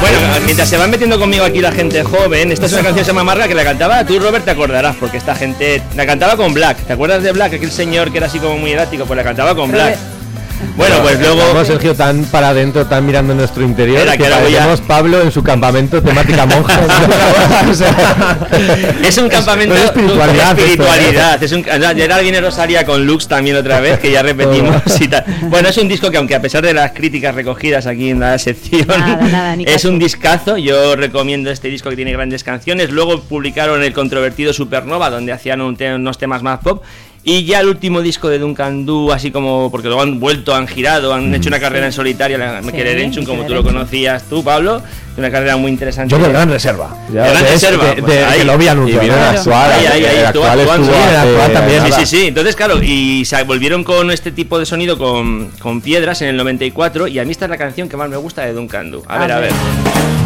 Bueno, mientras se van metiendo conmigo aquí la gente joven, esta es una canción que se llama Amarga, que la cantaba, tú Robert te acordarás, porque esta gente la cantaba con Black. ¿Te acuerdas de Black? Aquel señor que era así como muy elástico, pues la cantaba con Black. Bueno, pues luego... Estamos, Sergio, tan para adentro, tan mirando nuestro interior, Espera, que ahora parecemos Pablo en su campamento temática monja. O sea, es un campamento de espiritualidad. Es un, Gerard Guiné Rosaria con Lux también otra vez, que ya repetimos y tal. Bueno, es un disco que, aunque a pesar de las críticas recogidas aquí en la sección, nada, es un discazo. Yo recomiendo este disco, que tiene grandes canciones. Luego publicaron el controvertido Supernova, donde hacían unos temas más pop. Y ya el último disco de Duncan Du, así como, porque luego han vuelto, han girado, han hecho una carrera en solitario, Mikel Enchun, como tú lo conocías tú, Pablo, una carrera muy interesante. Yo de Gran Reserva. Gran Reserva. Que lo vi anunciado. Y actual también. Sí. Entonces, claro, y se volvieron con este tipo de sonido con Piedras en el 94, y a mí esta es la canción que más me gusta de Duncan Du. A ver.